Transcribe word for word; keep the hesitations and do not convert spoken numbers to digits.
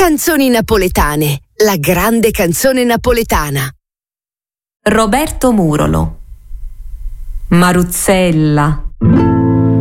Canzoni napoletane, la grande canzone napoletana. Roberto Murolo. Maruzzella,